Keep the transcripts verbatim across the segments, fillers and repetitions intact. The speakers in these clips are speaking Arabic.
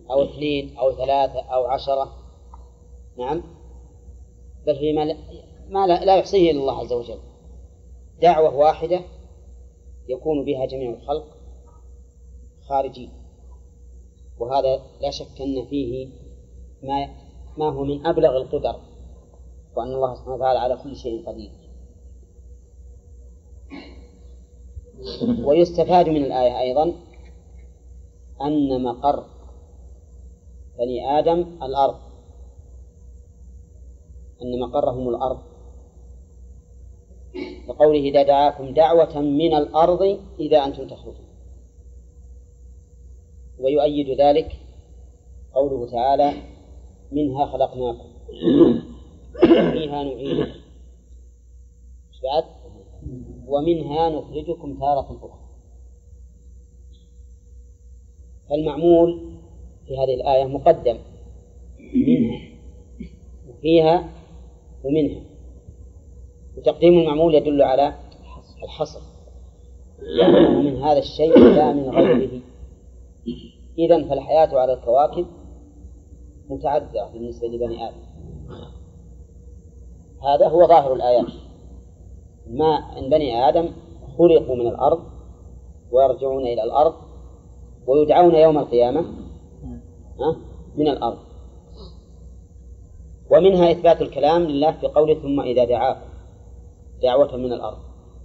أو اثنين أو ثلاثة أو عشرة، نعم، بل فيما لا, ما لا, لا يحصيه إلا الله عز وجل. دعوة واحدة يكون بها جميع الخلق خارجين، وهذا لا شك أن فيه ما, ما هو من أبلغ القدر، وأن الله سبحانه وتعالى على كل شيء قدير. ويستفاد من الآية أيضا أن مقر بني آدم الأرض، أن مقرهم الأرض، وقوله إذا دعاكم دعوة من الأرض إذا أنتم تخرجون. ويؤيد ذلك قوله تعالى منها خلقناكم وفيها نعيدكم ومنها نخرجكم تارة أخرى. فالمعمول في هذه الآية مقدم، منها وفيها ومنها، وتقديم المعمول يدل على الحصر، لأنه من هذا الشيء لا من غيره. إذن فالحياة على الكواكب متعددة بالنسبة لبني آدم. هذا هو ظاهر الآيات، ما أن بني آدم خلقوا من الأرض ويرجعون إلى الأرض ويدعون يوم القيامة من الأرض. ومنها إثبات الكلام لله في قوله ثم إذا دعاكم دعوة من الأرض.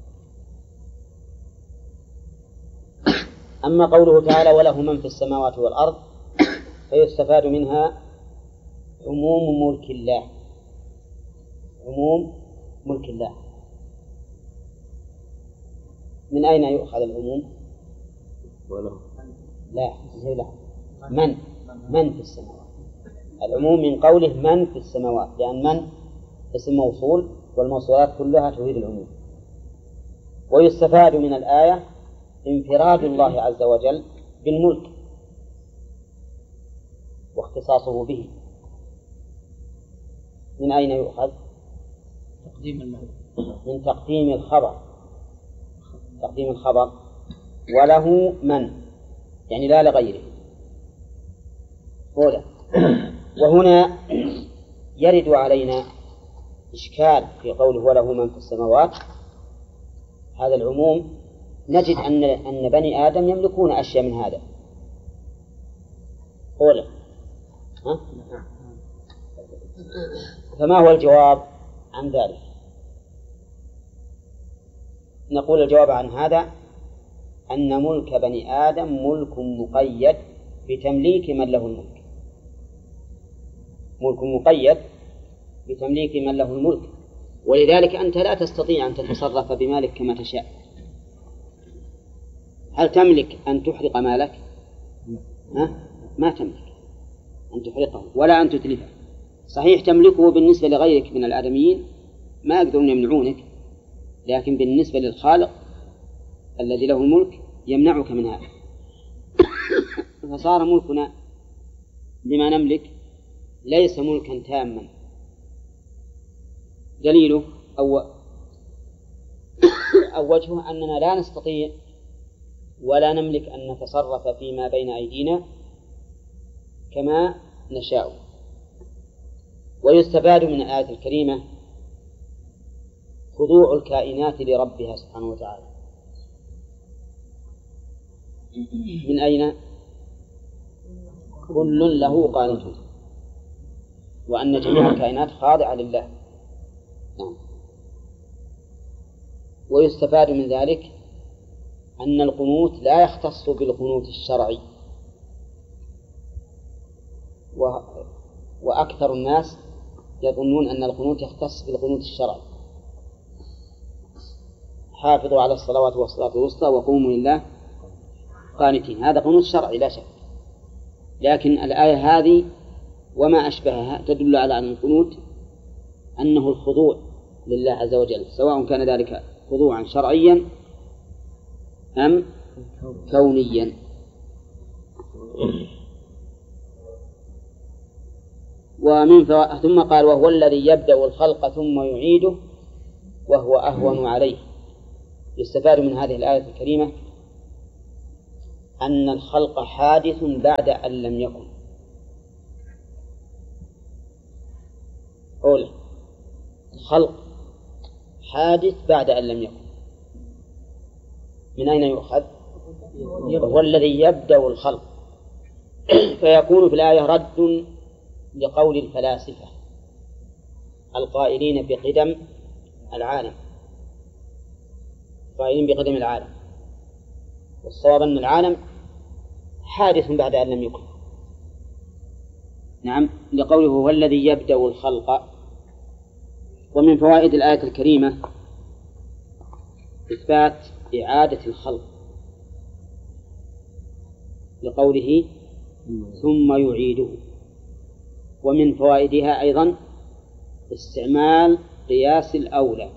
أما قوله تعالى وله من في السماوات والأرض فيستفاد منها عموم ملك الله، عموم ملك الله. من أين يؤخذ العموم؟ وله لا لا من من في السماوات، العموم من قوله من في السماوات، لأن من اسم موصول والموصولات كلها تفيد العموم. ويستفاد من الآية انفراد الله عز وجل بالملك واختصاصه به. من أين يؤخذ؟ تقديم الملك، من تقديم الخبر، تقديم الخبر وله من، يعني لا لغيره. أولا. وهنا يرد علينا إشكال في قوله وله من في السماوات. هذا العموم نجد أن أن بني آدم يملكون أشياء من هذا. أولا. ها؟ فما هو الجواب عن ذلك؟ نقول الجواب عن هذا أن ملك بني آدم ملك مقيد بتمليك من له الملك، ملك مقيد بتمليك من له الملك، ولذلك أنت لا تستطيع أن تتصرف بمالك كما تشاء. هل تملك أن تحرق مالك؟ ها؟ ما تملك أن تحرقه ولا أن تتلفه. صحيح تملكه بالنسبة لغيرك من الآدميين ما يقدرون يمنعونك، لكن بالنسبة للخالق الذي له الملك يمنعك من هذا. فصار ملكنا لما نملك ليس ملكا تاما. دليله أو أو وجهه أننا لا نستطيع ولا نملك أن نتصرف فيما بين أيدينا كما نشاء. ويستفاد من الآية الكريمة خضوع الكائنات لربها سبحانه وتعالى. من أين؟ كل له قانتون، وأن جميع الكائنات خاضعة لله. نعم. ويستفاد من ذلك أن القنوت لا يختص بالقنوت الشرعي، و... وأكثر الناس يظنون أن القنوت يختص بالقنوت الشرعي. حافظوا على الصلوات والصلاة الوسطى وقوموا لله قانتين، هذا قنوت شرعي لا شك. لكن الآية هذه وما أشبهها تدل على أن القنوت أنه الخضوع لله عز وجل، سواء كان ذلك خضوعا شرعيا أم كونيا. ومن فو... ثم قال وهو الذي يبدأ الخلق ثم يعيده وهو أهون عليه. يستفاد من هذه الآية الكريمة أن الخلق حادث بعد أن لم يكن، أولى الخلق حادث بعد أن لم يكن. من أين يؤخذ؟ هو الذي يبدأ الخلق. فيكون في الآية رد لقول الفلاسفة القائلين بقدم العالم، قائلين بقدم العالم، والصواب أن العالم حادث بعد أن لم يكن. نعم، لقوله هو الذي يبدأ الخلق. ومن فوائد الآية الكريمة إثبات إعادة الخلق لقوله ثم يعيده. ومن فوائدها أيضا استعمال قياس الأولى،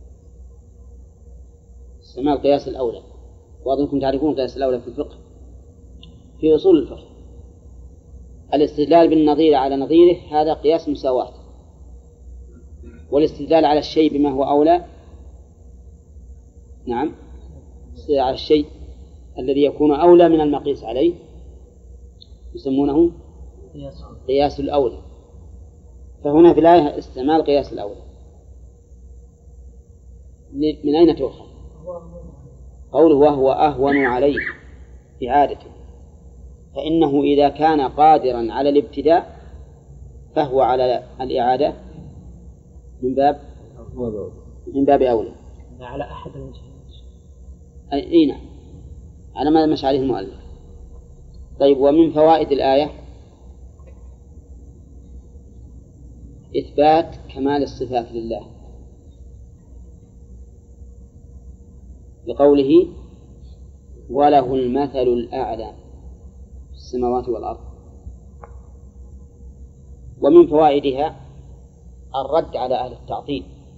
استعمال قياس الأولى. وأظنكم تعرفون قياس الأولى في الفقه، في أصول الفقه. الاستدلال بالنظير على نظيره هذا قياس مساواة، والاستدلال على الشيء بما هو أولى نعم على الشيء الذي يكون أولى من المقيس عليه يسمونه قياس الأولى. فهنا في الآية استعمال قياس الأولى. من أين تؤخذ؟ قوله وهو أهون عليه إعادته، فإنه إذا كان قادرا على الابتداء فهو على الإعادة من باب من باب أولى على أحد الوجهين. أي نعم، على ما مشى عليه المؤلف. طيب، ومن فوائد الآية إثبات كمال الصفات لله لقوله وله المثل الأعلى في السماوات والأرض. ومن فوائدها الرد على أهل التعطيل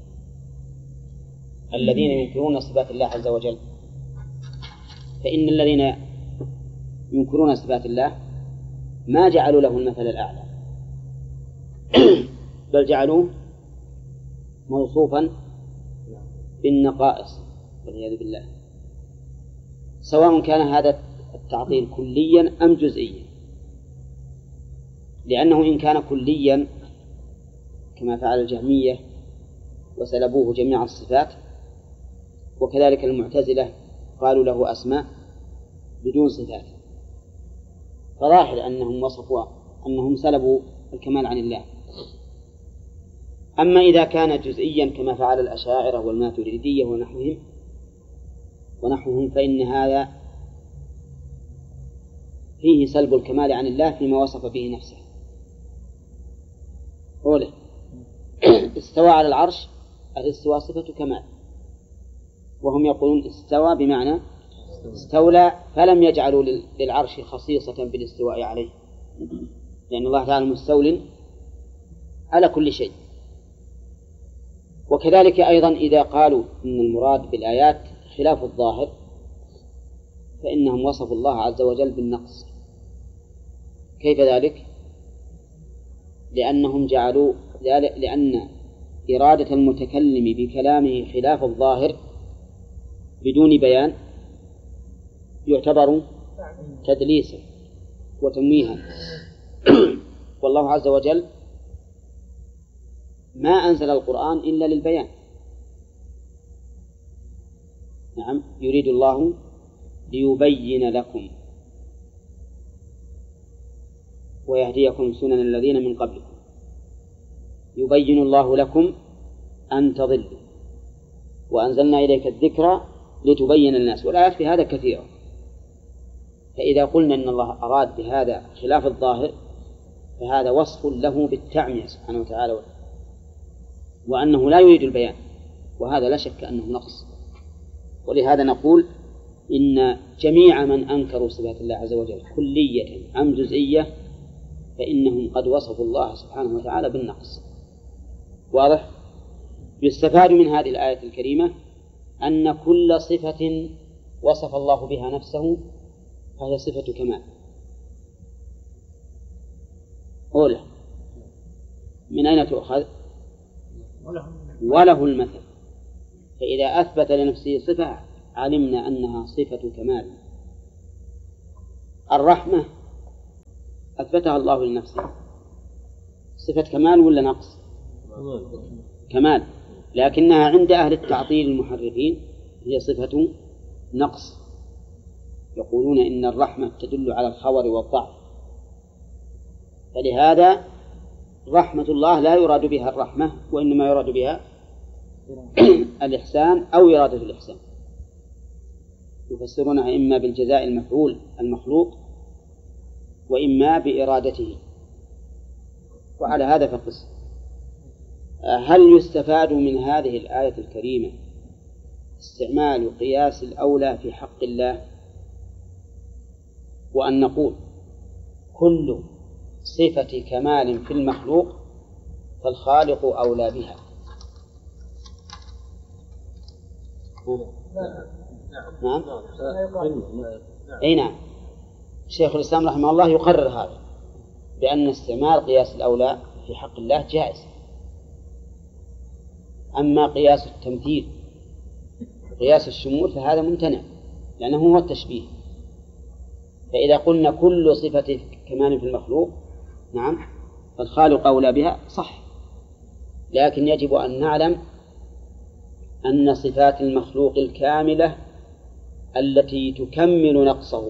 الذين ينكرون صفات الله عز وجل. فإن الذين ينكرون صفات الله ما جعلوا له المثل الأعلى بل جعلوه موصوفا بالنقائص والعياذ بالله، سواء كان هذا التعطيل كليا أم جزئيا. لأنه إن كان كليا كما فعل الجهمية وسلبوه جميع الصفات، وكذلك المعتزلة قالوا له أسماء بدون صفات، فظاهر أنهم وصفوا أنهم سلبوا الكمال عن الله. أما إذا كان جزئيا كما فعل الأشاعرة والماتريدية ونحوهم ونحوهم فإن هذا فيه سلب الكمال عن الله فيما وصف به نفسه. أوله استوى على العرش، الاستواء صفة كمال، وهم يقولون استوى بمعنى استولى، فلم يجعلوا للعرش خصيصة بالاستواء عليه، لأن الله تعالى مستول على كل شيء. وكذلك أيضا إذا قالوا إن المراد بالآيات خلاف الظاهر فإنهم وصفوا الله عز وجل بالنقص. كيف ذلك؟ لأنهم جعلوا لأن إرادة المتكلم بكلامه خلاف الظاهر بدون بيان يعتبر تدليسا وتمويها. والله عز وجل ما أنزل القرآن إلا للبيان. نعم، يريد الله ليبين لكم ويهديكم سنن الذين من قبلكم، يبين الله لكم أن تضلوا وأنزلنا إليك الذكر لتبين الناس. والآيات في هذا كثيرة. فإذا قلنا أن الله أراد بهذا خلاف الظاهر فهذا وصف له بالتعمية سبحانه وتعالى، وأنه لا يريد البيان، وهذا لا شك أنه نقص. ولهذا نقول إن جميع من أنكروا صفات الله عز وجل كلية أم جزئية فإنهم قد وصفوا الله سبحانه وتعالى بالنقص. واضح؟ يستفاد من هذه الآية الكريمة أن كل صفة وصف الله بها نفسه فهي صفة كمال. أولى من أين تؤخذ؟ وله المثل. فإذا أثبت لنفسه صفة علمنا أنها صفة كمال. الرحمة أثبتها الله لنفسه، صفة كمال ولا نقص؟ كمال، لكنها عند أهل التعطيل المحرفين هي صفة نقص، يقولون إن الرحمة تدل على الخور والضعف، فلهذا رحمة الله لا يراد بها الرحمة، وإنما يراد بها الإحسان أو إرادة الإحسان. يفسرونها إما بالجزاء المفعول المخلوق وإما بإرادته. وعلى هذا فقس. هل يستفاد من هذه الآية الكريمة استعمال قياس الأولى في حق الله، وأن نقول كل صفة كمال في المخلوق فالخالق أولى بها؟ نعم. أي نعم. شيخ الإسلام رحمه الله يقرر هذا بأن استعمال قياس الأولى في حق الله جائز. أما قياس التمثيل قياس الشمول فهذا ممتنع، لأنه هو التشبيه. فإذا قلنا كل صفة كمال في المخلوق نعم فالخالق أولى بها صح، لكن يجب أن نعلم أن صفات المخلوق الكاملة التي تكمل نقصه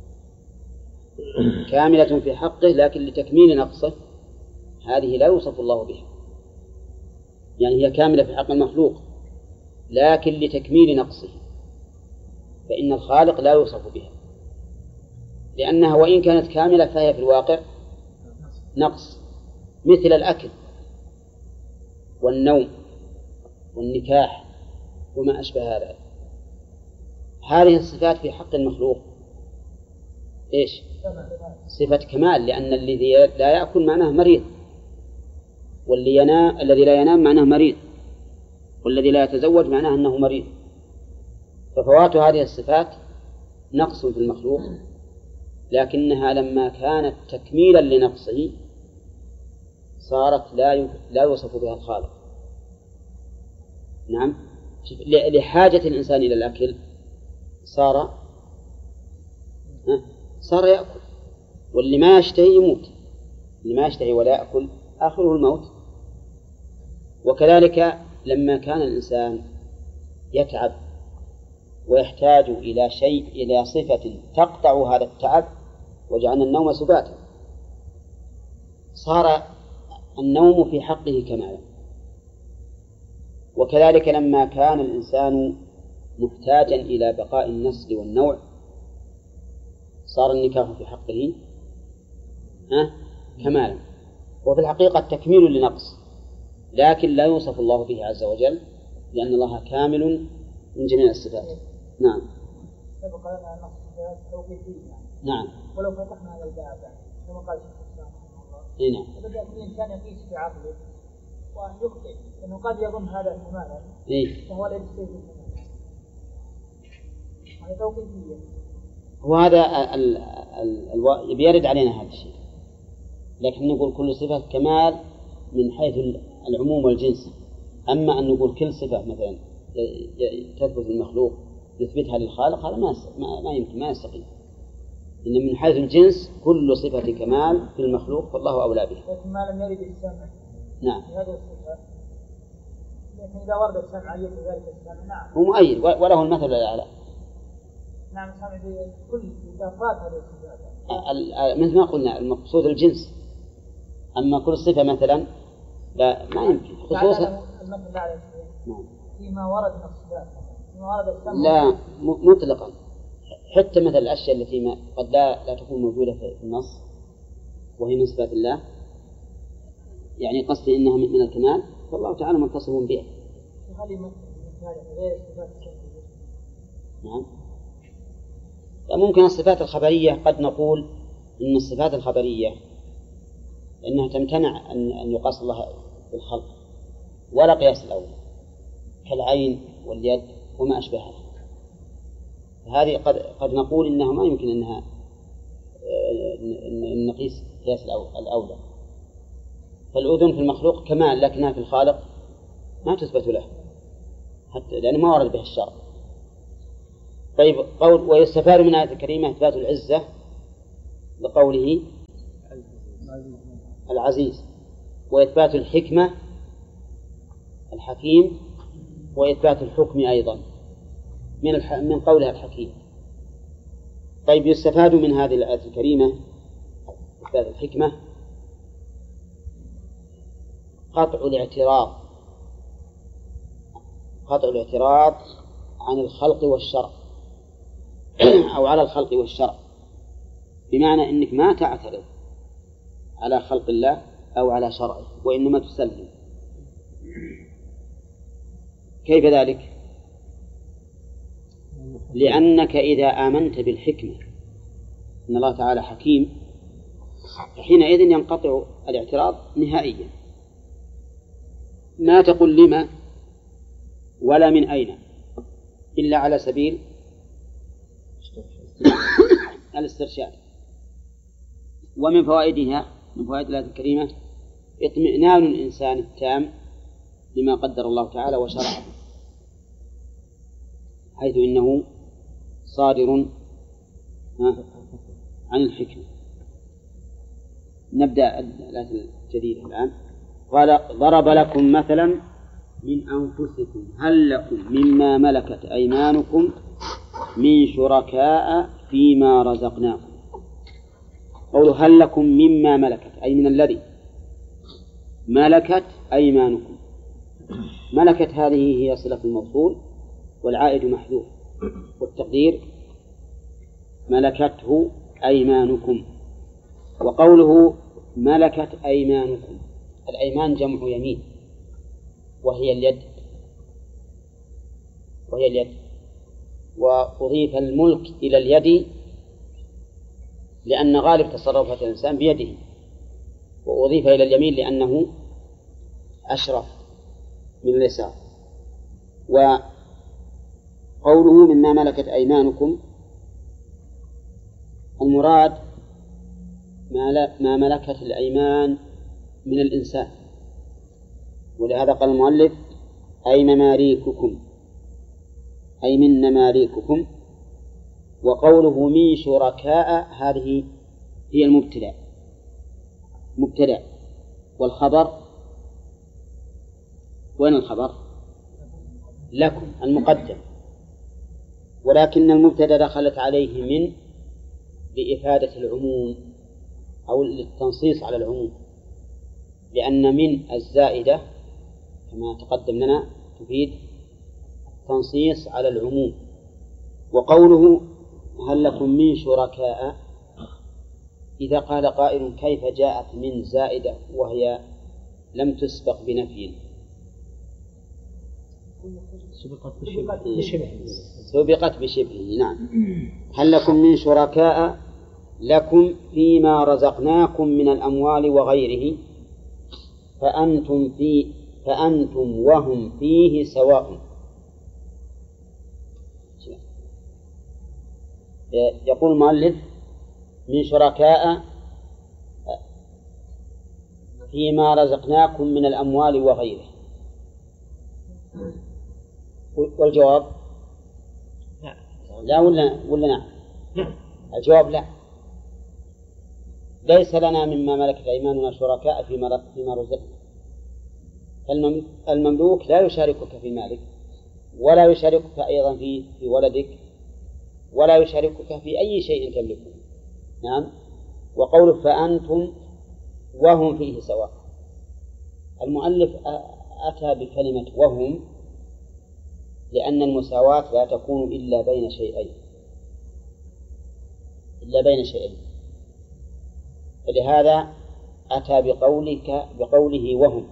كاملة في حقه، لكن لتكميل نقصه هذه لا يوصف الله بها. يعني هي كاملة في حق المخلوق لكن لتكميل نقصه، فإن الخالق لا يوصف بها، لأنها وإن كانت كاملة فهي في الواقع نقص، مثل الأكل والنوم والنكاح وما أشبه هذا. هذه الصفات في حق المخلوق إيش؟ صفة كمال، لأن الذي لا يأكل معناه مريض، والذي ينام الذي لا ينام معناه مريض، والذي لا يتزوج معناه أنه مريض. ففوات هذه الصفات نقص في المخلوق، لكنها لما كانت تكميلا لنقصه صارت لا لا يوصف بها الخالق. نعم. لحاجة الإنسان إلى الأكل صار صار يأكل، واللي ما يشتهي يموت، اللي ما يشتهي ولا يأكل آخره الموت. وكذلك لما كان الإنسان يتعب ويحتاج إلى شيء إلى صفة تقطع هذا التعب وجعلنا النوم سباتا، صار النوم في حقه كمالا. وكذلك لما كان الإنسان محتاجا إلى بقاء النسل والنوع صار النكاح في حقه ها كمالا. وفي الحقيقة تكميل لنقص، لكن لا يوصف الله به عز وجل، لأن الله كامل من جميع الصفات. نعم. سبق لنا أن الصفات توقيفية. نعم. ولو فتحنا هذا الباب كما قال الشيخ الإسلام رحمه الله. إيه نعم. فبدأ الإنسان يقيس في عقله وأن يخطئ، لأنه قد يظن هذا كمالا. إيه. فهو لا يستوي بالكمال. هذا توقيفية. وهذا ال ال ال بيرد علينا هذا الشيء، لكن نقول كل صفة كمال من حيث العموم والجنس. أما أن نقول كل صفة مثلا تثبت المخلوق يثبتها للخالق هذا ما ما يمكن، ما يستقيم. إن من حيث الجنس كل صفة كمال في المخلوق فالله أولى به. لكن ما لم يرد السمع. نعم. هذه الصفة. لكن إذا ورد السمع يد ذلك السمع. نعم. هو مؤيد وله المثل الأعلى. نعم. سمع بكل إضافات هذه الصفات. مثل ما قلنا المقصود الجنس. أما كل صفة مثلا لا ما يمكن خصوصا المثل الأعلى نعم. فيما ورد من الصفات، فيما ورد السمع. لا مطلقا، حتى مثل الأشياء التي ما قد لا لا تكون موجودة في النص وهي من صفات الله، يعني قصدي إنها من الكمال، فالله تعالى متصف بها. هل يمثل غير الصفات الكمالية؟ نعم. ممكن الصفات الخبرية قد نقول إن الصفات الخبرية إنها تمتنع أن أن يقاس الله بالخلق ولا قياس الأول، كالعين واليد وما أشبهها. هذه قد قد نقول إنها ما يمكن أنها أن نقيس قياس الأولى. فالأذن في المخلوق كمال، لكنها في الخالق ما تثبت له حتى لأنه ما ورد به الشرع. طيب قول ويستفاد من آية الكريمة إثبات العزة لقوله العزيز، وإثبات الحكمة الحكيم وإثبات الحكم أيضا من الح... من قولها الحكيم. طيب، يستفاد من هذه الآية الكريمة إثبات الحكمة قطع الاعتراض قطع الاعتراض عن الخلق والشرع أو على الخلق والشرع، بمعنى أنك ما تعترض على خلق الله أو على شرعه، وإنما تسلم. كيف ذلك؟ لأنك إذا آمنت بالحكمة أن الله تعالى حكيم حينئذ ينقطع الاعتراض نهائيا، ما تقول لما ولا من أين إلا على سبيل الاسترشاد. ومن فوائدها من فوائد الآية الكريمة اطمئنان الإنسان التام لما قدر الله تعالى وشرعه، حيث إنه صادر عن الحكمة. نبدأ الآية الجديدة الآن. قال ضرب لكم مثلا من أنفسكم هل لكم مما ملكت أيمانكم من شركاء فيما رزقناكم. قوله هل لكم مما ملكت أي من الذي ملكت أيمانكم. ملكت هذه هي صلة الموصول والعائد محذوف، والتقدير ملكته أيمانكم. وقوله ملكت أيمانكم، الأيمان جمع يمين وهي اليد وهي اليد وأضيف الملك إلى اليد لأن غالب تصرفات الإنسان بيده، وأضيف إلى اليمين لأنه أشرف من اليسار. وقوله مما ملكت أيمانكم المراد ما ملكت الأيمان من الإنسان، ولهذا قال المؤلف أي مماليككم أي من مماليككم. وقوله من شركاء هذه هي المبتدأ مبتدأ والخبر وين الخبر؟ لكم المقدم، ولكن المبتدأ دخلت عليه من لإفادة العموم أو للتنصيص على العموم، لأن من الزائدة كما تقدم لنا تفيد التنصيص على العموم. وقوله هل لكم من شركاء إذا قال قائل كيف جاءت من زائدة وهي لم تسبق بنفي؟ سبقت بشبه سبقت بشبه نعم. هل لكم من شركاء لكم فيما رزقناكم من الأموال وغيره فأنتم في فأنتم وهم فيه سواء. يقول المؤلف من شركاء فيما رزقناكم من الأموال وغيره، والجواب لا لا ولا ولا نعم؟ الجواب لا، ليس لنا مما ملكت أيماننا شركاء فيما فيما رزقنا. المملوك لا يشاركك في مالك ولا يشاركك أيضا في في ولدك ولا يشاركك في أي شيء تملكه. نعم. وقوله فأنتم وهم فيه سواء، المؤلف أتى بكلمة وهم لأن المساواة لا تكون إلا بين شيئين إلا بين شيئين فلهذا أتى بقولك بقوله وهم،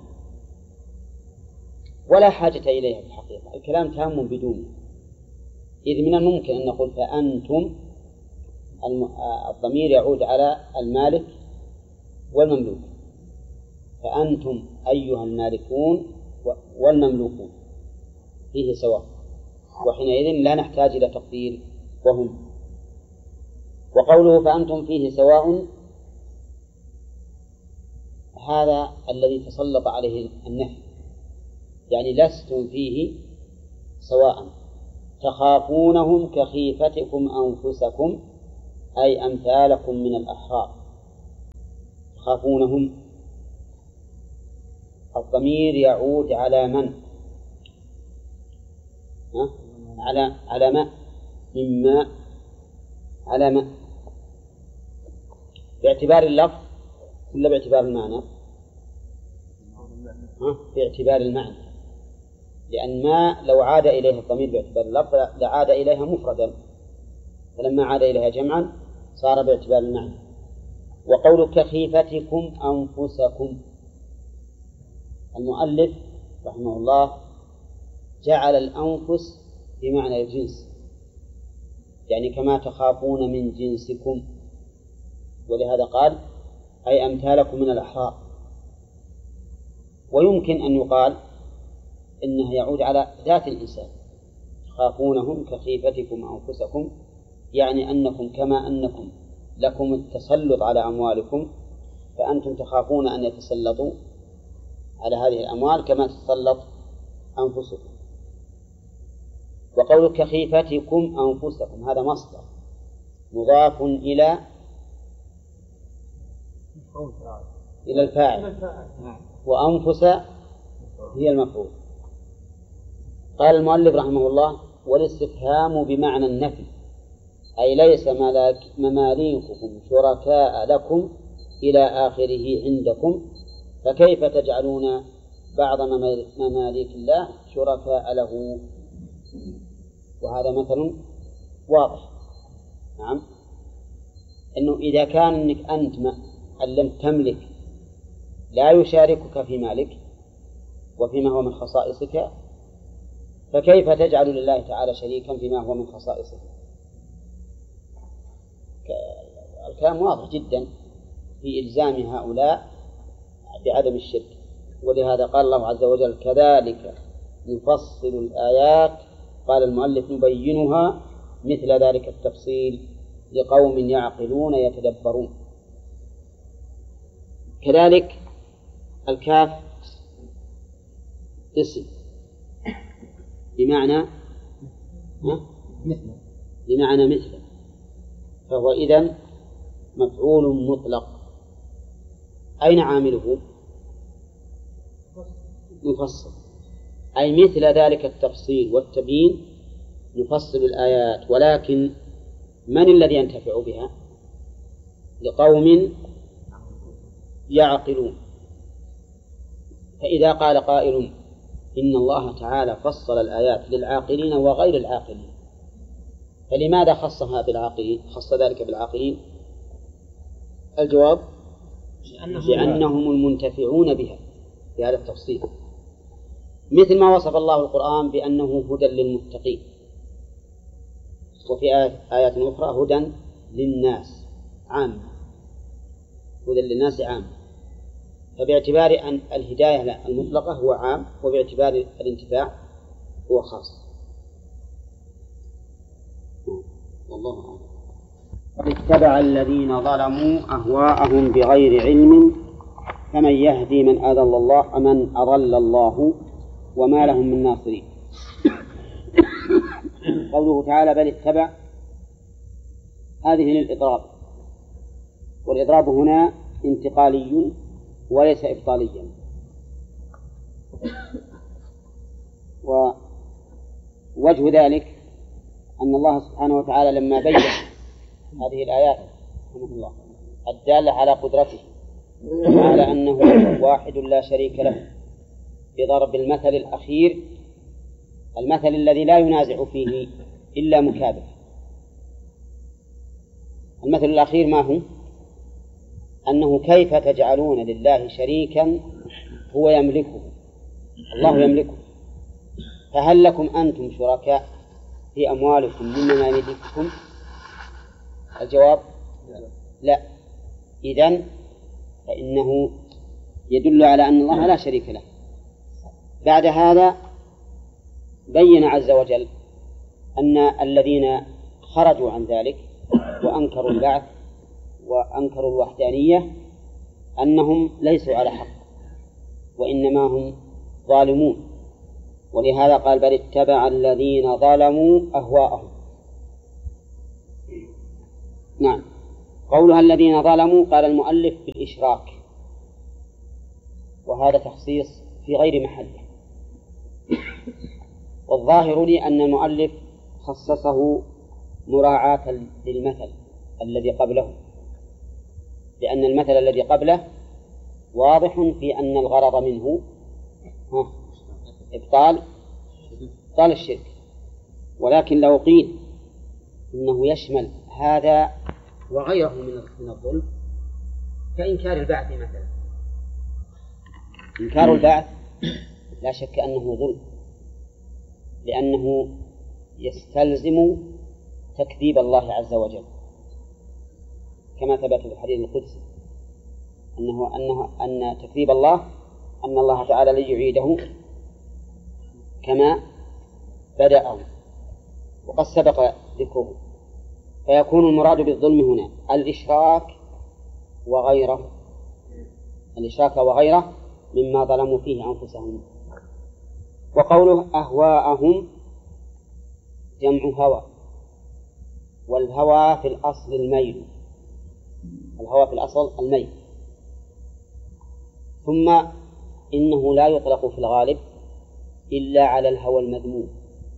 ولا حاجة إليها في الحقيقة، الكلام تام بدونه، إذ من الممكن أن نقول فأنتم الضمير يعود على المالك والمملوك، فأنتم أيها المالكون والمملوكون فيه سواء، وحينئذ لا نحتاج إلى تقدير وهم. وقوله فأنتم فيه سواء هذا الذي تسلط عليه النفي، يعني لستم فيه سواء، تخافونهم كخيفتكم أنفسكم أي أمثالكم من الأحرار. تخافونهم الضمير يعود على من؟ ها؟ على على ماء من ماء على ماء باعتبار اللفظ ولا باعتبار المعنى؟ ها؟ باعتبار المعنى، لأن ما لو عاد إليها الضمير باعتبار اللفظ لعاد إليها مفردا، فلما عاد إليها جمعا صار باعتبار المعنى. وقول كخيفتكم أنفسكم، المؤلف رحمه الله جعل الأنفس بمعنى الجنس، يعني كما تخافون من جنسكم، ولهذا قال أي أمثالكم من الأحرار. ويمكن أن يقال إنه يعود على ذات الإنسان، تخافونهم كخيفتكم أنفسكم، يعني أنكم كما أنكم لكم التسلط على أموالكم فأنتم تخافون أن يتسلطوا على هذه الأموال كما تتسلط أنفسكم. وقول كخيفتكم أنفسكم هذا مصدر مضاف إلى إلى الفاعل، وأنفس هي المفعول. قال المؤلف رحمه الله والاستفهام بمعنى النفي، أي ليس مماليككم شركاء لكم إلى آخره عندكم، فكيف تجعلون بعض مماليك الله شركاء له؟ وهذا مثل واضح. نعم، إنه إذا كان إنك أنت أن لم تملك لا يشاركك في مالك وفيما هو من خصائصك، فكيف تجعل لله تعالى شريكا فيما هو من خصائصه؟ الكلام واضح جدا في إلزام هؤلاء بعدم الشرك. ولهذا قال الله عز وجل كذلك نفصل الآيات، قال المؤلف نبينها مثل ذلك التفصيل لقوم يعقلون يتدبرون. كذلك الكاف اسم بمعنى مثل، بمعنى مثل، فهو إذن مفعول مطلق. أين عامله؟ نفصل، أي مثل ذلك التفصيل والتبيين نفصل الآيات، ولكن من الذي ينتفع بها؟ لقوم يعقلون. فإذا قال قائل إن الله تعالى فصل الآيات للعاقلين وغير العاقلين، فلماذا خصها بالعاقلين؟ خص ذلك بالعاقلين؟ الجواب لأنهم المنتفعون بها بهذا التفصيل، مثل ما وصف الله القرآن بأنه هدى للمتقين، وفي آيات أخرى هدى للناس عامة، هدى للناس عامة. فباعتبار أن الهداية المطلقة هو عام، وباعتبار الانتفاع هو خاص. والله أعلم. اتبع الذين ظلموا أهواءهم بغير علم فمن يهدي من أضل الله من أضل الله وما لهم من ناصرين. قوله تعالى بل اتبع، هذه للإضراب، والإضراب هنا انتقالي وليس إبطاليا. ووجه ذلك أن الله سبحانه وتعالى لما بين هذه الآيات رحمه الله الدالة على قدرته وعلى أنه واحد لا شريك له بضرب المثل الأخير، المثل الذي لا ينازع فيه إلا مكابر. المثل الأخير ما هو؟ أنه كيف تجعلون لله شريكا هو يملكه، الله يملكه، فهل لكم أنتم شركاء في أموالكم مما يملككم؟ الجواب لا. إذن فإنه يدل على أن الله لا شريك له. بعد هذا بين عز وجل أن الذين خرجوا عن ذلك وأنكروا البعث وأنكروا الوحدانية أنهم ليسوا على حق وإنما هم ظالمون، ولهذا قال بل اتبع الذين ظلموا أهواءهم. نعم، قولها الذين ظلموا قال المؤلف بالإشراك، وهذا تخصيص في غير محله، والظاهر لي أن المؤلف خصصه مراعاة للمثل الذي قبله، لأن المثل الذي قبله واضح في أن الغرض منه إبطال إبطال الشرك، ولكن لو قيل إنه يشمل هذا وغيره من الظلم كإنكار البعث مثلا. إنكار البعث لا شك أنه ظلم، لأنه يستلزم تكذيب الله عز وجل، كما ثبت في الحديث القدسي أنه أنه أن تكذيب الله أن الله تعالى ليعيده كما بدأه، وقد سبق ذكره. فيكون المراد بالظلم هنا الإشراك وغيره، الإشراك وغيره مما ظلموا فيه أنفسهم. وقوله أهواءهم جمع هوى، والهوى في الأصل الميل، الهوى في الأصل الميل. ثم إنه لا يطلق في الغالب إلا على الهوى المذموم،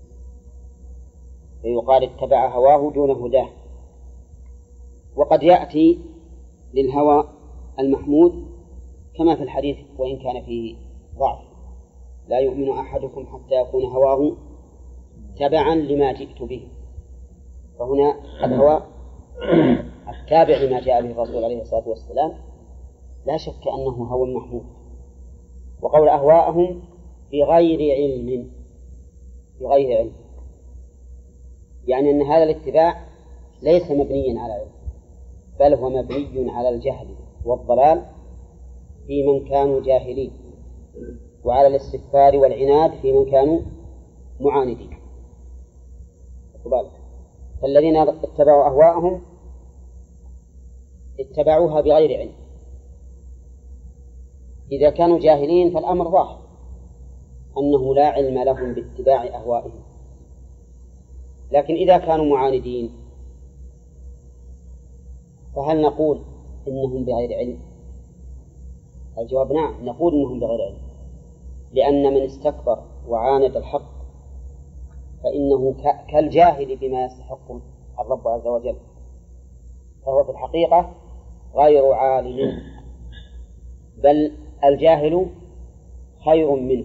فيقال اتبع هواه دون هداه. وقد يأتي للهوى المحمود كما في الحديث وإن كان فيه ضعف: لا يؤمن أحدكم حتى يكون هواه تبعا لما جئت به. فهنا الهوى التابع لما جاء به الرسول عليه الصلاة والسلام لا شك أنه هوى محمود. وقول أهواءهم بغير علم، بغير علم يعني أن هذا الاتباع ليس مبنيا على علم، بل هو مبني على الجهل والضلال في من كانوا جاهلين، وعلى الاستكبار والعناد في من كانوا معاندين. فالذين اتبعوا أهواءهم اتبعوها بغير علم. إذا كانوا جاهلين فالأمر ظاهر أنه لا علم لهم باتباع أهوائهم، لكن إذا كانوا معاندين فهل نقول إنهم بغير علم؟ الجواب نعم، نقول إنهم بغير علم، لأن من استكبر وعاند الحق فإنه كالجاهل بما يستحق الرب عز وجل، فهو في الحقيقة غير عالم، بل الجاهل خير منه.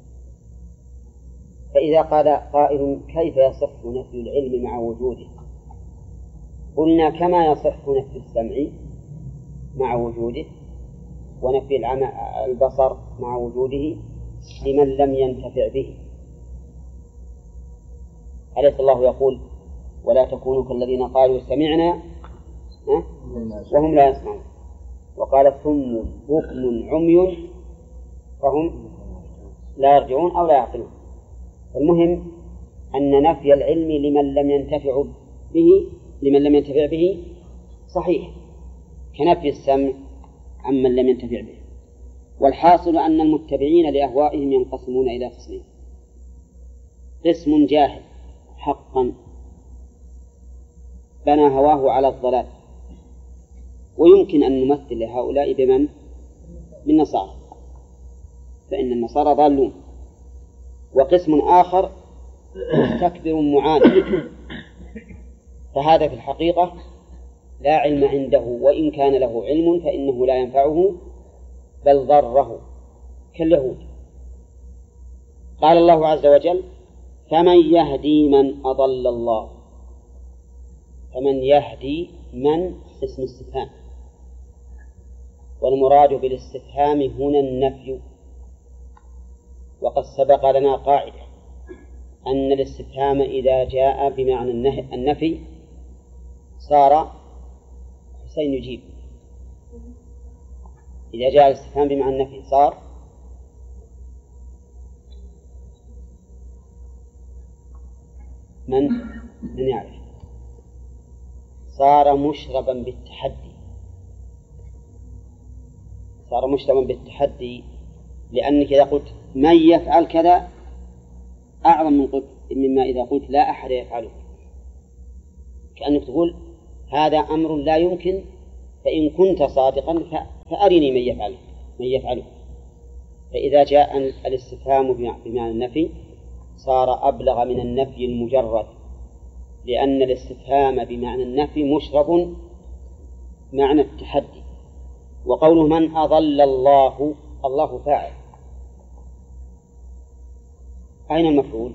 فإذا قال قائل كيف يصح نفي العلم مع وجوده؟ قلنا كما يصح نفي السمع مع وجوده ونفي البصر مع وجوده لمن لم ينتفع به. أليس الله يقول ولا تكونوا كالذين قالوا سمعنا وهم لا يسمعون، وقال ثم بكم عمي فهم لا يرجعون أو لا يعقلون. المهم أن نفي العلم لمن لم ينتفع به لمن لم ينتفع به صحيح كنفي السمع عمن لم ينتفع به. والحاصل أن المتبعين لأهوائهم ينقسمون إلى قسمين: قسم جاهل حقا بنى هواه على الضلال، ويمكن أن نمثل لهؤلاء بمن؟ بالنصارى، فإن النصارى ضالون. وقسم آخر مستكبر معاند، فهذا في الحقيقة لا علم عنده، وإن كان له علم فإنه لا ينفعه بل ضره كاليهود. قال الله عز وجل: فمن يهدي من أضل الله. فمن يهدي من اسم استفهام، والمراد بالاستفهام هنا النفي. وقد سبق لنا قاعدة أن الاستفهام إذا جاء بمعنى النفي صار حسين يجيب، إذا جاء الاستفهام بمعنى النفي صار من من يعرف صار مشربا بالتحدي، صار مشربا بالتحدي، لأنك إذا قلت من يفعل كذا أعظم من قلت مما إذا قلت لا أحد يفعله، كأنك تقول هذا أمر لا يمكن، فإن كنت صادقا فأرني من يفعله من يفعله. فإذا جاء الاستفهام بمعنى النفي صار أبلغ من النفي المجرد، لأن الاستفهام بمعنى النفي مشرب معنى التحدي. وقوله من أضل الله، الله فاعل، أين المفعول؟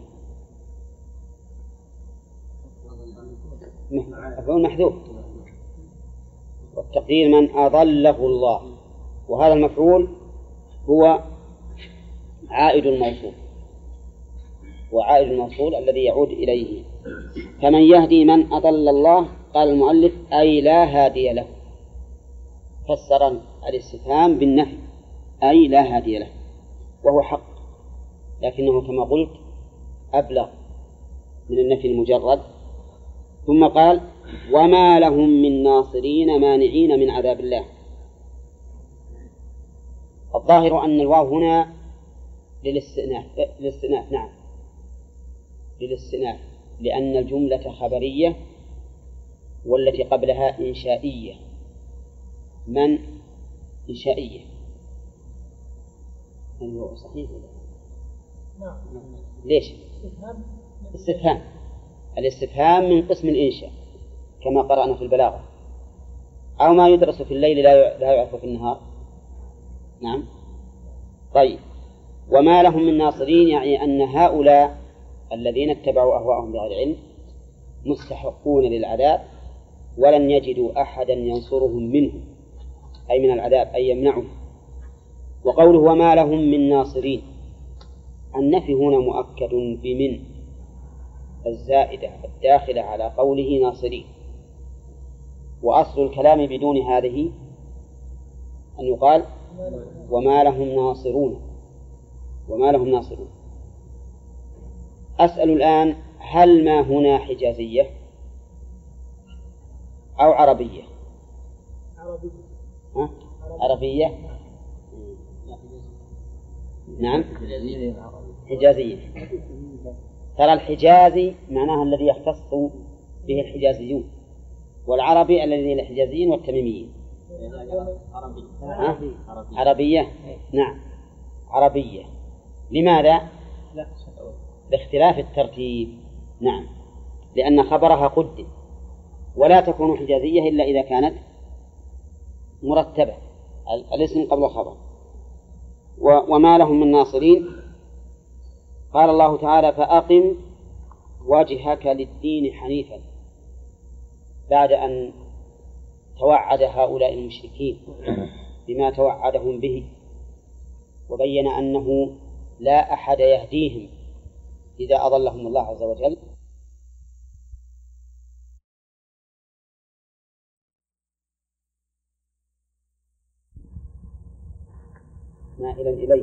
مفعول محذوف، والتقدير من أضله الله، وهذا المفعول هو عائد الموصول، وعائد الموصول الذي يعود إليه. فمن يهدي من أضل الله، قال المؤلف أي لا هادي له، فسر الاستفهام بالنفي أي لا هادي له، وهو حق، لكنه كما قلت أبلغ من النفي المجرد. ثم قال وما لهم من ناصرين مانعين من عذاب الله. الظاهر أن الواو هنا للاستئناف، للاستئناف نعم للاستئناف، لأن الجملة خبرية والتي قبلها إنشائية. من إنشائية هل هو صحيح؟ نعم. ليش؟ استفهام. الاستفهام من قسم الإنشاء كما قرأنا في البلاغة، أو ما يدرس في الليل لا يعرف في النهار. نعم. طيب، وما لهم من ناصرين، يعني أن هؤلاء الذين اتبعوا أهواءهم بغير علم مستحقون للعذاب، ولن يجدوا أحدا ينصرهم منه، أي من العذاب، أي يمنعه. وقوله وما لهم من ناصرين، النفي هنا مؤكد في من الزائدة الداخلة على قوله ناصرين، وأصل الكلام بدون هذه أن يقال وما لهم ناصرون، وما لهم ناصرون. أسأل الآن هل ما هنا حجازية أو عربية؟ عربية. ها؟ عربية. نعم حجازية. ترى الحجازي معناها الذي يختص به الحجازيون، والعربي الذي الحجازيين والتميميين. عربية. عربية نعم عربية. لماذا؟ لاختلاف الترتيب. نعم، لأن خبرها قدم، ولا تكون حجازية إلا إذا كانت مرتبة، الاسم قبل الخبر. وما لهم من ناصرين. قال الله تعالى فأقم وجهك للدين حنيفا، بعد أن توعد هؤلاء المشركين بما توعدهم به، وبين أنه لا أحد يهديهم إذا أضلهم الله عز وجل. مائلا إليه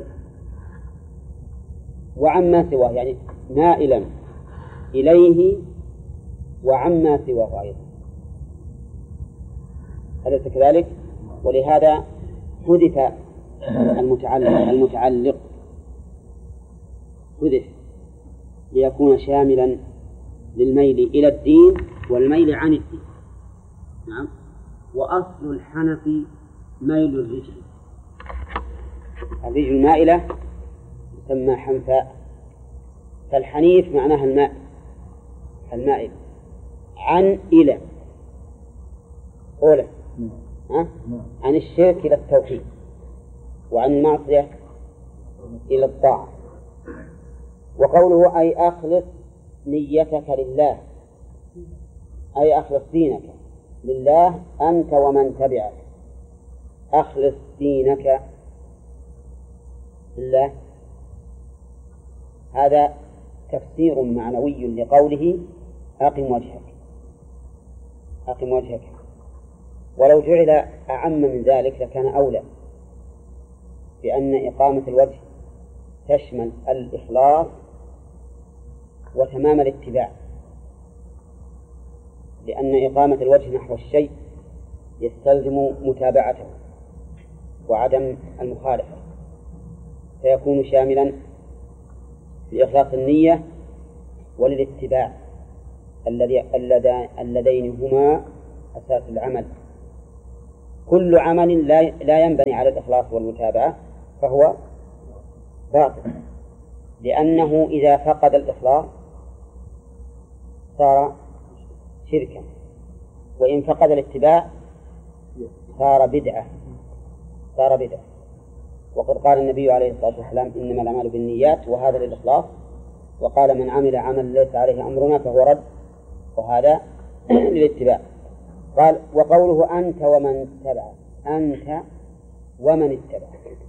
وعما سواه، يعني مائلا إليه وعما سواه أيضا، أليس كذلك؟ ولهذا حذف المتعلق المتعلق حذف ليكون شاملا للميل إلى الدين والميل عن الدين. نعم. وأصل الحنف ميل الرجل، الرجل المائلة تسمى حنفاء، فالحنيف معناها الماء المائل. عن إلى أولى ها؟ عن الشرك إلى التوحيد، وعن المعصية إلى الطاعة. وقوله أي أخلص نيتك لله، أي أخلص دينك لله أنت ومن تبعك، أخلص دينك لله. هذا تفسير معنوي لقوله أقم وجهك، أقم وجهك. ولو جعل أعم من ذلك لكان أولى، بأن إقامة الوجه تشمل الإخلاص وتمام الاتباع، لأن إقامة الوجه نحو الشيء يستلزم متابعته وعدم المخالفة، فيكون شاملا لإخلاص النية وللاتباع اللذين هما أساس العمل. كل عمل لا ينبني على الإخلاص والمتابعة فهو باطل، لأنه إذا فقد الإخلاص صار شركا، وإن فقد الاتباع صار بدعة صار بدعة وقد قال النبي عليه الصلاة والسلام إنما الأعمال بالنيات، وهذا للإخلاص، وقال من عمل عمل ليس عليه أمرنا فهو رد، وهذا للاتباع. قال وقوله أنت ومن اتبع، أنت ومن اتبع،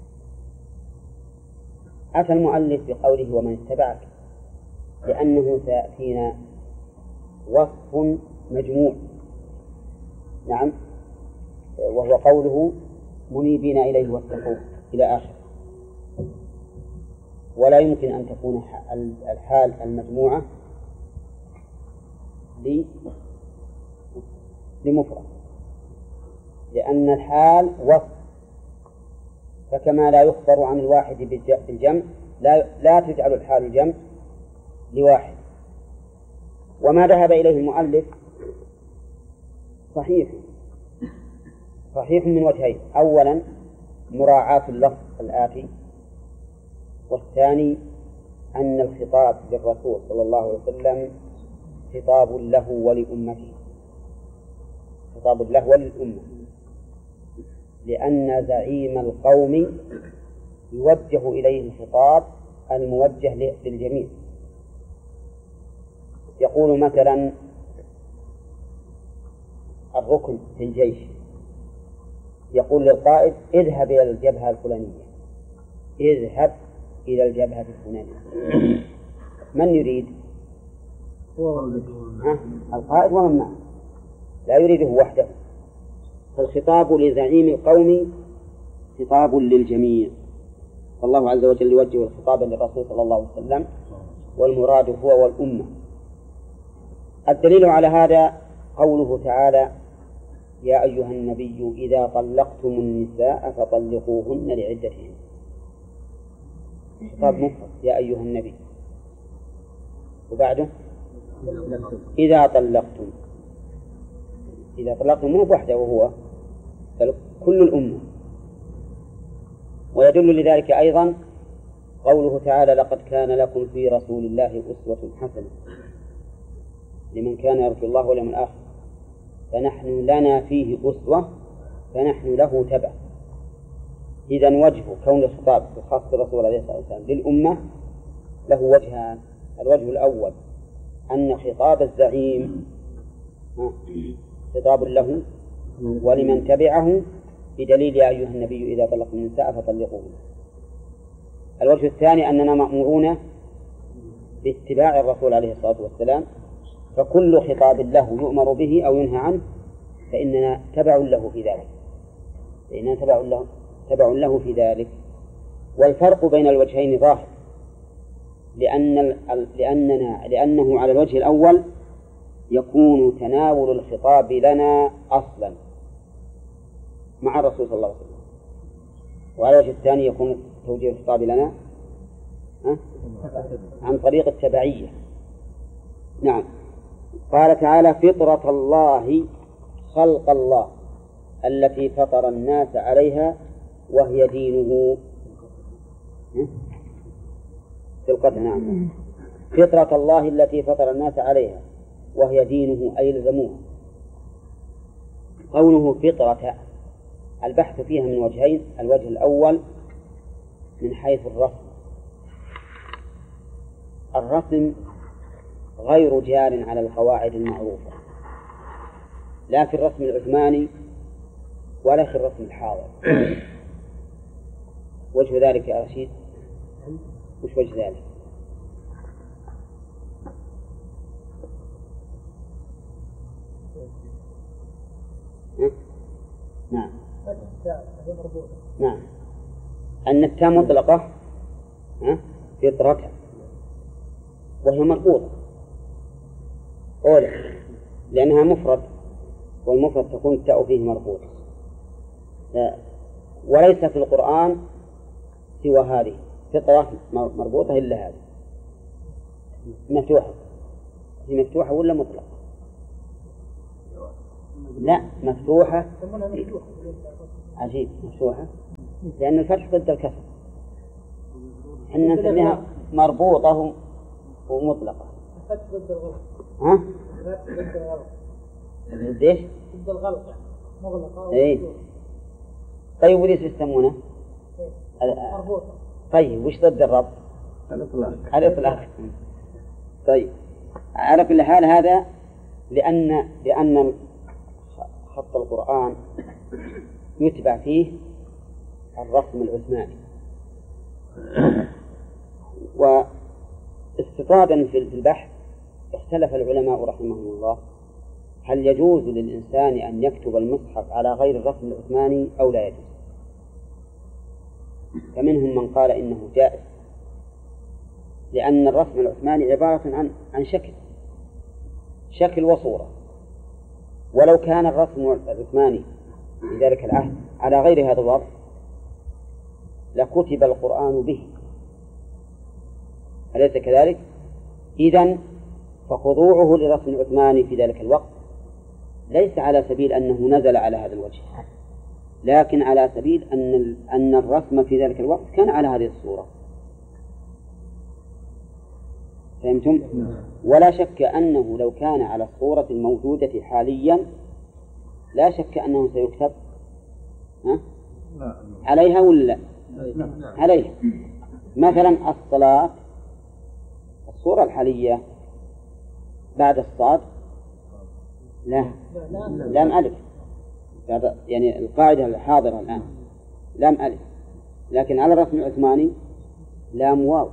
أتى المؤلف بقوله ومن اتبعك لأنه سيأتينا وصف مجموع، نعم، وهو قوله منيبين إليه واتقوه إلى آخر. ولا يمكن أن تكون الحال المجموعة لمفرد، لأن الحال وصف، فكما لا يخبر عن الواحد بالجمع لا, لا تجعل الحال الجمع لواحد. وما ذهب إليه المؤلف صحيح صحيح من وجهين: أولا مراعاة اللفظ الآتي، والثاني أن الخطاب للرسول صلى الله عليه وسلم خطاب له ولأمته، خطاب له وللأمة، لأن زعيم القوم يوجه إليه الخطاب الموجه للجميع. يقول مثلا الركن في الجيش يقول للقائد اذهب إلى الجبهة الفلانية، اذهب إلى الجبهة الفلانية. من يريد؟ ها؟ القائد ومن معه، لا يريده وحده. فالخطاب لزعيم القوم خطاب للجميع، فالله عز وجل يوجه الخطاب للرسول صلى الله عليه وسلم، والمراد هو والأمة. الدليل على هذا قوله تعالى يا أيها النبي إذا طلقتم النساء فطلقوهن لعدتهن، خطاب مفرد يا أيها النبي، وبعده إذا طلقتم، إذا طلقتم مو بوحده وهو بل كل الأمة. ويدل لذلك أيضا قوله تعالى لقد كان لكم في رسول الله أسوة حسنة لمن كان يرجو الله واليوم الآخر، فنحن لنا فيه أسوة فنحن له تبع. إذن وجه كون الخطاب الخاص بالرسول عليه الصلاة والسلام للأمة له وجهان: الوجه الأول أن خطاب الزعيم خطاب له ولمن تبعه بدليل يا أيها النبي إذا طلقتم النساء فطلقوهن. الوجه الثاني أننا مأمورون باتباع الرسول عليه الصلاة والسلام، فكل خطاب له يؤمر به أو ينهى عنه فإننا تبع له في ذلك، فإننا تبع له تبع له في ذلك. والفرق بين الوجهين ظاهر، لأن لأننا لأنه على الوجه الأول يكون تناول الخطاب لنا أصلا مع الرسول صلى الله عليه وسلم، وعلى الوجه الثاني يكون توجيه الخطاب لنا عن طريق التبعية. نعم. قال تعالى فطرة الله خلق الله التي فطر الناس عليها وهي دينه خلقتها. نعم، فطرة الله التي فطر الناس عليها وهي دينه أي لزموها. قوله فطرة البحث فيها من وجهين: الوجه الأول من حيث الرسم، الرسم غير جار على القواعد المعروفة، لا في الرسم العثماني ولا في الرسم الحاضر. وجه ذلك يا رشيد؟ وش وجه ذلك؟ نعم نعم أن التاء مطلقة فطرة وهي مربوطة أولا لأنها مفرد، والمفرد تكون التاء فيه مربوطة، وليس في القرآن سوى هذه فطرة مربوطة إلا هذه مفتوحة. هي مفتوحة ولا مطلقة؟ لا، مفتوحة. عجيب، مفتوحة لأن الفتح ضد الكسر، احنا نسميها مربوطة ومطلقة. الفتح ضد الغلط. ها؟ الفتح ضد الغلط. ضد ايش؟ ضد الغلط يعني مغلقة. ايه. طيب وليش يسمونه؟ مربوطة. طيب وش ضد الرب؟ الإطلاق. الإطلاق. طيب على كل حال هذا لأن لأن خط القرآن يتبع فيه الرسم العثماني. واستطرادا في البحث اختلف العلماء رحمهم الله هل يجوز للإنسان أن يكتب المصحف على غير الرسم العثماني أو لا يجوز. فمنهم من قال إنه جائز، لأن الرسم العثماني عبارة عن عن شكل شكل وصورة، ولو كان الرسم العثماني في ذلك العهد على غير هذا الوضع لكتب القرآن به، أليس كذلك؟ إذن فخضوعه للرسم العثماني في ذلك الوقت ليس على سبيل أنه نزل على هذا الوجه، لكن على سبيل أن أن الرسم في ذلك الوقت كان على هذه الصورة. فهمتم؟ ولا شك أنه لو كان على الصورة الموجودة حاليا لا شك أنه سيكتب ها؟ عليها ولا لا؟ عليها. مثلا الصلاة الصورة الحالية بعد الصاد لا لام ألف، يعني القاعدة الحاضرة الآن لام ألف، لكن على الرسم العثماني لام واو.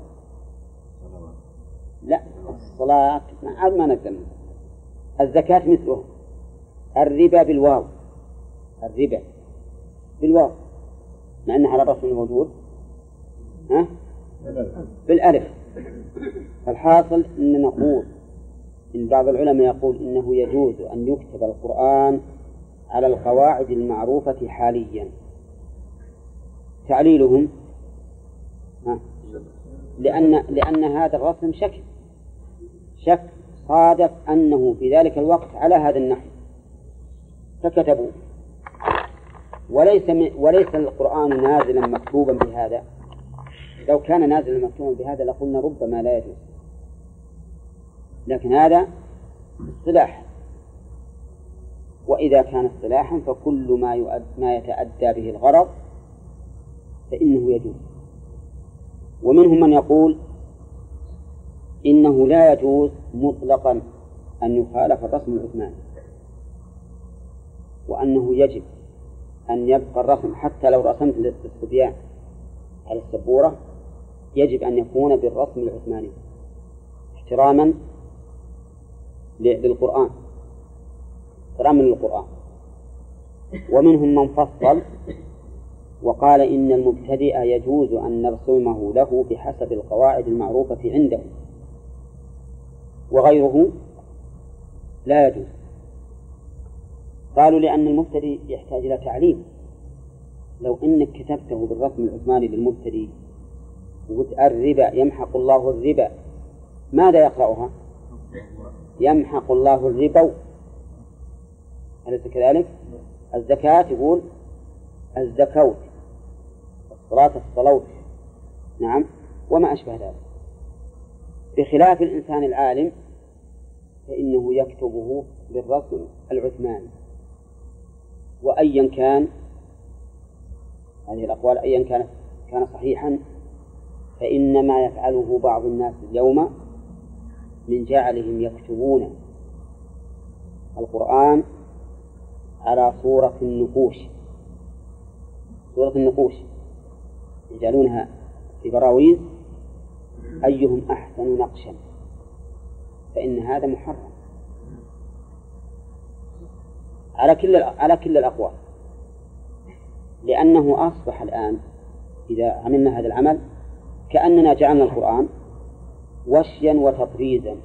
لا الصلاة ما ما نقدر. الزكاة مثله، الربا بالواو، الربا بالواو مع أنه على الرسم الموجود ها بالألف. فالحاصل أن نقول إن بعض العلماء يقول إنه يجوز أن يكتب القرآن على القواعد المعروفة حاليا. تعليلهم ها لأن لأن هذا الرسم شكل شك صادف أنه في ذلك الوقت على هذا النحو فكتبوا، وليس وليس القرآن نازلا مكتوبا بهذا. لو كان نازلا مكتوبا بهذا لقلنا ربما لا يجوز، لكن هذا اصطلاح، وإذا كان اصطلاحا فكل ما يؤد ما يتأدى به الغرض فإنه يجوز. ومنهم من يقول إنه لا يجوز مطلقا أن يخالف الرسم العثماني، وأنه يجب أن يبقى الرسم حتى لو رسمت للصبيان على السبورة يجب أن يكون بالرسم العثماني احتراما للقرآن احتراما للقرآن. ومنهم من فصل وقال إن المبتدئ يجوز أن نرسمه له بحسب القواعد المعروفة عنده، وغيره لا يجوز. قالوا لأن المبتدئ يحتاج إلى تعليم. لو إنك كتبته بالرسم العثماني للمبتدئ وقلت الربا يمحق الله الربا، ماذا يقرأها؟ يمحق الله الربا، أليس كذلك؟ الزكاة يقول الزكوت، الصلاة الصلوت، نعم، وما أشبه ذلك. بخلاف الإنسان العالم فإنه يكتبه بالرسم العثماني. وأيا كان هذه الأقوال أيا كانت كان صحيحا، فإن ما يفعله بعض الناس اليوم من جعلهم يكتبون القرآن على صورة النقوش، صورة النقوش يجعلونها في براويز أيهم أحسن نقشا، فإن هذا محرم على كل على كل الأقوال، لأنه أصبح الآن إذا عملنا هذا العمل كأننا جعلنا القرآن وشيا وتطريزا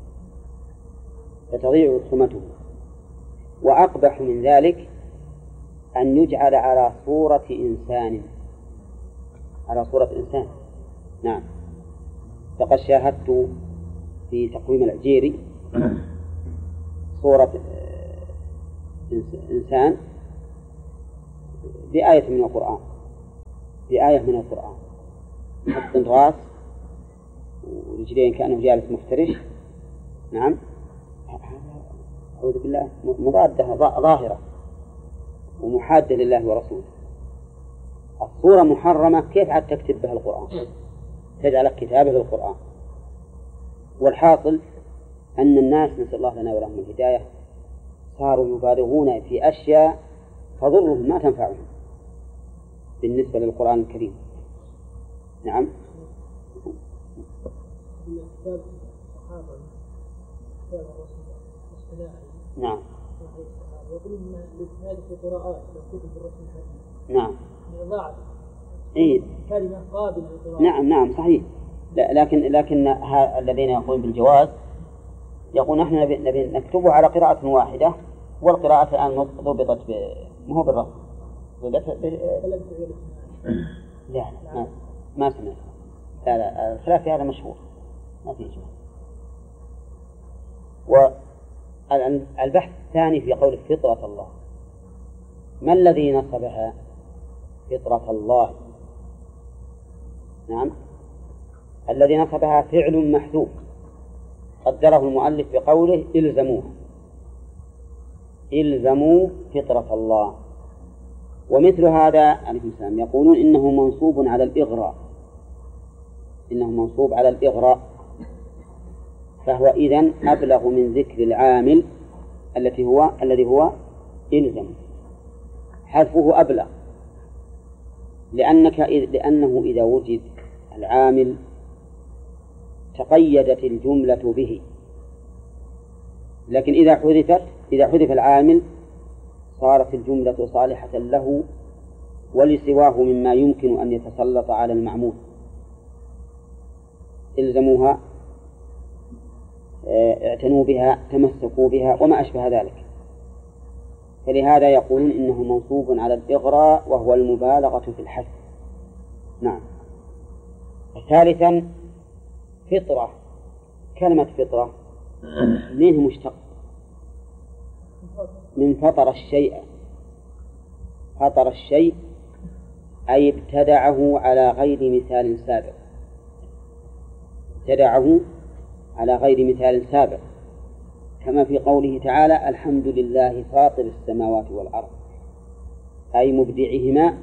فتضيع حرمته. وأقبح من ذلك أن يجعل على صورة إنسان، على صورة إنسان. نعم، لقد شاهدت في تقويم العجيري صورة إنسان بآية من القرآن، بآية من القرآن، محط راس ورجلين كأنه جالس مفترش، نعم، أعوذ بالله، مضادة ظاهرة ومحادة لله ورسوله. الصورة محرمة، كيف عاد تكتب بها القرآن؟ تجعل كتابه للقرآن. والحاصل أن الناس، نسأل الله لنا ولهم الهداية، صاروا يبالغون في أشياء تضرهم ما تنفعهم بالنسبة للقرآن الكريم. نعم. نعم. يقول إن هذه القراءات كتب الرسول الحديث. نعم. ضاعت. إيه. كلمة قابلة للقراءة. نعم نعم صحيح. لا لكن لكن الذين يقولون بالجواز يقول نحن نبي, نبي نكتبه على قراءة واحدة، والقراءة الآن ضبطت ب ما هو بالرفض. ضبطت ب... لا ما ما سمعت. لا لا الخلاف في هذا مشهور ما في إجماع. والبحث الثاني في قول فطرة الله، ما الذي نصبها فطرة الله؟ نعم، الذي نصبها فعل محذوف قدره المؤلف بقوله إلزموه، إلزموا فطرة الله. ومثل هذا عليكم السلام يقولون إنه منصوب على الإغراء، إنه منصوب على الإغراء، فهو إذن أبلغ من ذكر العامل التي هو الذي هو إلزم، حذفه أبلغ، لأنك لأنه إذا وجد العامل تقيدت الجملة به، لكن إذا حذفت إذا حذف العامل صارت الجملة صالحة له ولسواه مما يمكن أن يتسلط على المعمول. إلزموها، اعتنوا بها، تمسكوا بها، وما أشبه ذلك. فلهذا يقولون إنه منصوب على الإغراء وهو المبالغة في الحث. نعم. ثالثا فطرة، كلمة فطرة منه مشتق من فطر الشيء، فطر الشيء أي ابتدعه على غير مثال سابق، ابتدعه على غير مثال سابق، كما في قوله تعالى الحمد لله فاطر السماوات والأرض، أي مبدعهما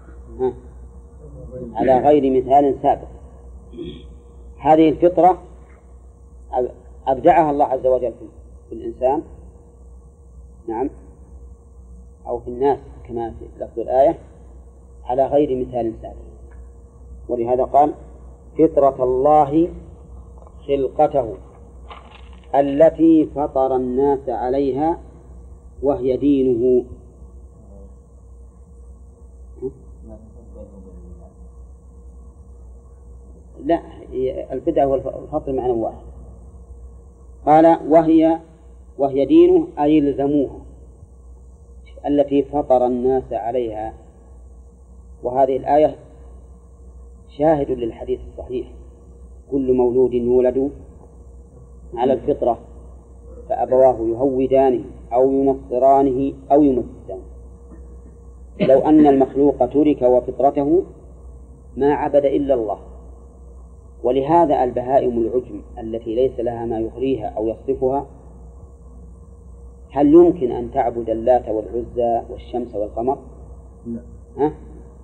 على غير مثال سابق. هذه الفطرة أبدعها الله عز وجل في الإنسان، نعم، أو في الناس كما في لفظ الآية، على غير مثال سابق. ولهذا قال فطرة الله خلقته التي فطر الناس عليها وهي دينه. لا، البدعة والفطر معنى واحد. قال وهي وهي دينه أي يلزموها التي فطر الناس عليها. وهذه الآية شاهد للحديث الصحيح كل مولود يولد على الفطرة فأبواه يهودانه أو ينصرانه أو يمجسانه. لو أن المخلوق ترك وفطرته ما عبد إلا الله. ولهذا البهائم العجم التي ليس لها ما يغريها أو يصرفها، هل يمكن أن تعبد اللات والعزى والشمس والقمر؟ لا. ها؟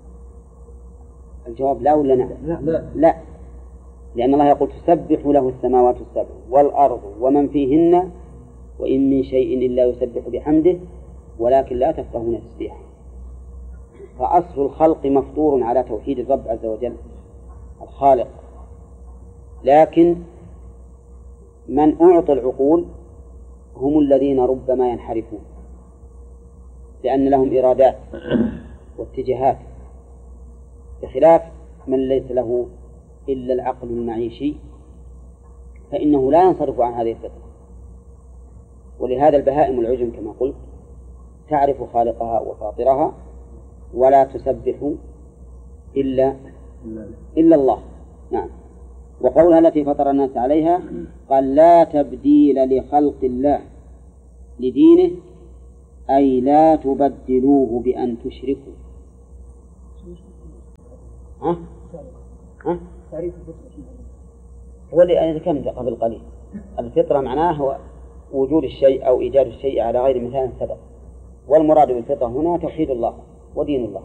الجواب لا ولا نعم؟ لا. لا. لا، لأن الله يقول تسبح له السماوات السبع والأرض ومن فيهن وإن من شيء إلا يسبح بحمده ولكن لا تفقهون تسبيحه. فأصل الخلق مفطور على توحيد الرب عز وجل الخالق، لكن من أعطى العقول هم الذين ربما ينحرفون لأن لهم إرادات واتجاهات، بخلاف من ليس له إلا العقل المعيشي فإنه لا ينصرف عن هذه الفطرة. ولهذا البهائم العجم كما قلت تعرف خالقها وفاطرها ولا تسبح إلا إلا الله. نعم. وقولها التي فطر الناس عليها قال لا تبديل لخلق الله لدينه أي لا تبدلوه بأن تشركوا. ها؟ ها؟ تعريف الفطرة هو اللي أنا ذكرت قبل قليل. الفطرة معناه هو وجود الشيء أو إيجاد الشيء على غير مثال سبق، والمراد بالفطرة هنا توحيد الله ودين الله.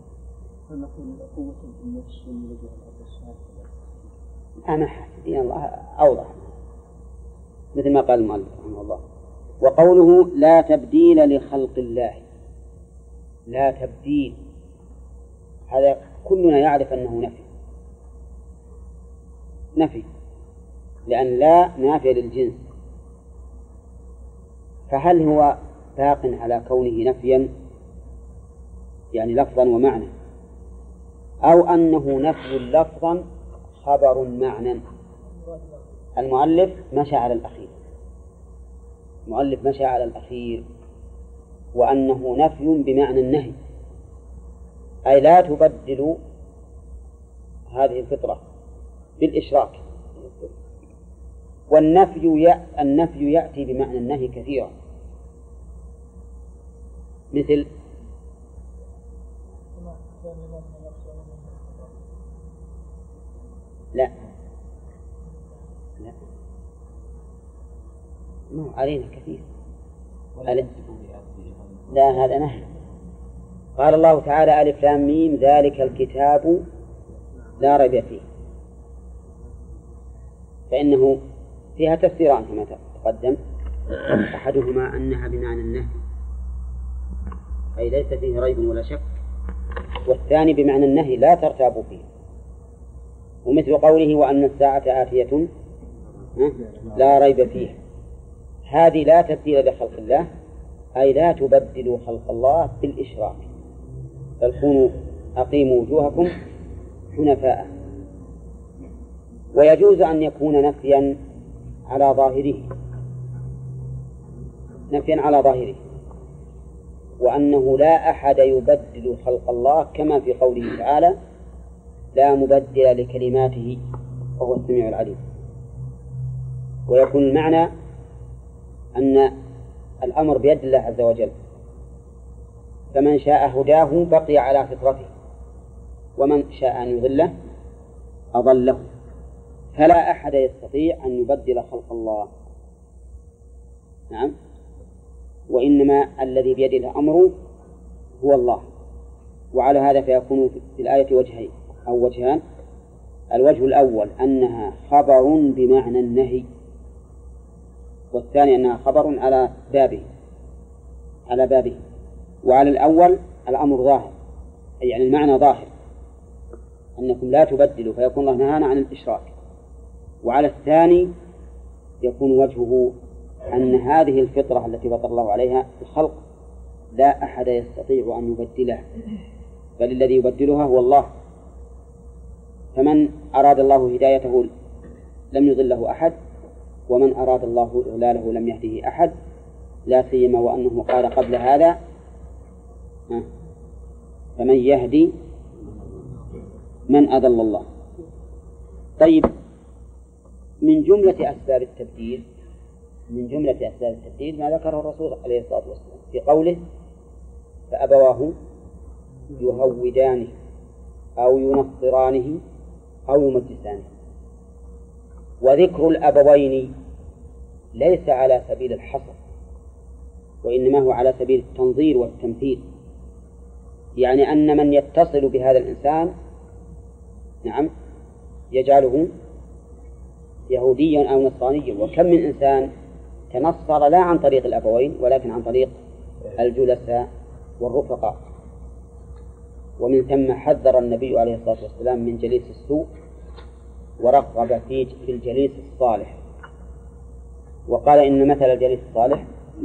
أنا حاسس دين الله أوضح، مثل ما قال المؤلف رحمه الله. وقوله لا تبديل لخلق الله، لا تبديل، هذا كلنا يعرف أنه نفي، نفي لأن لا نافية للجنس، فهل هو باق على كونه نفيا يعني لفظا ومعنى، أو أنه نفي لفظا خبر معنى؟ المؤلف مشى على الأخير، المؤلف مشى على الأخير، وأنه نفي بمعنى النهي، أي لا تبدل هذه الفطرة بالإشراك. والنفي النفي يأتي بمعنى النهي كثيرا، مثل لا لا ما علينا كثير. لا هذا نهي. قال الله تعالى ألف لام ميم ذلك الكتاب لا ريب فيه، فإنه فيها تفسيران كما تقدم، أحدهما أنها بمعنى النهي أي ليس فيه ريب ولا شك، والثاني بمعنى النهي لا ترتابوا فيه، ومثل قوله وأن الساعة آتية لا ريب فيه، هذه لا تبديل لخلق الله أي لا تبدلوا خلق الله بالإشراك، بل كونوا أقيموا وجوهكم حنفاء. ويجوز أن يكون نفيا على ظاهره، نفيا على ظاهره، وأنه لا أحد يبدل خلق الله، كما في قوله تعالى لا مبدل لكلماته وهو السميع العليم. ويكون المعنى أن الأمر بيد الله عز وجل، فمن شاء هداه بقي على فطرته، ومن شاء أن يضله أضله، فلا أحد يستطيع أن يبدل خلق الله. نعم، وإنما الذي بيده الأمر هو الله. وعلى هذا فيكون في الآية وجهين أو وجهان. الوجه الأول أنها خبر بمعنى النهي، والثاني أنها خبر على بابه على بابه وعلى الأول الأمر ظاهر، أي يعني المعنى ظاهر أنكم لا تبدلوا، فيكون الله نهانا عن الإشراك. وعلى الثاني يكون وجهه أن هذه الفطرة التي فطر الله عليها الخلق لا أحد يستطيع أن يبدلها، بل الذي يبدلها هو الله. فمن أراد الله هدايته لم يضله أحد، ومن أراد الله إضلاله لم يهده أحد، لا سيما وأنه قال قبل هذا فمن يهدي من أضل الله. طيب، من جملة أسباب التبديل من جملة أسباب التبديل ما ذكره الرسول عليه الصلاة والسلام في قوله فأبواه يهودانه أو ينصرانه أو يمجسانه. وذكر الأبوين ليس على سبيل الحصر، وإنما هو على سبيل التنظير والتمثيل، يعني أن من يتصل بهذا الإنسان نعم يجعله يهوديا أو نصرانيا. وكم من إنسان تنصر لا عن طريق الأبوين ولكن عن طريق الجلساء والرفقاء. ومن ثم حذر النبي عليه الصلاة والسلام من جليس السوء، ورغب في في الجليس الصالح، وقال إن مثل الجليس الصالح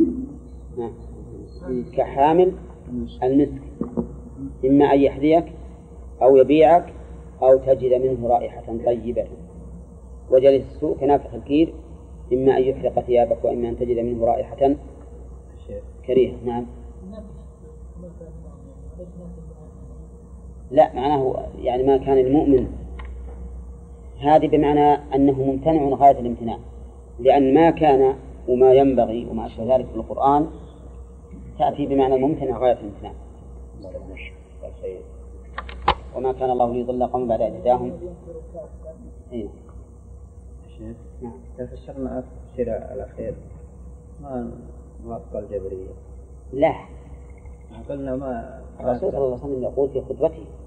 كحامل المسك، إما أن يحذيك أو يبيعك أو تجد منه رائحة طيبة، وجليس السوء كنافخ الكير، إما أن يحرق ثيابك وإما أن تجد منه رائحة كريهة. نعم، لا معناه يعني ما كان المؤمن، هذه بمعنى أنه ممتنع غاية الامتناع، لأن ما كان وما ينبغي وما أشبه ذلك في القرآن تأتي بمعنى الممتنع غاية الامتناع. وما كان الله ليضل قوم بعد إذ هداهم. إيه. شيخ نعم. إذا فسرنا أفسر على خير ما موافق الجبرية. لا، قلنا ما الرسول صلى الله عليه وسلم يقول في خطبته